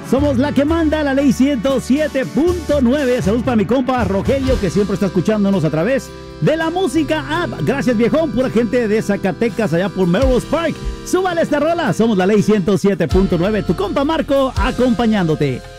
Somos la que manda, la ley 107.9. Saludos para mi compa Rogelio, que siempre está escuchándonos a través de la música app. Gracias, viejón, pura gente de Zacatecas, allá por Melrose Park. Súbale esta rola. Somos la ley 107.9. Tu compa Marco acompañándote.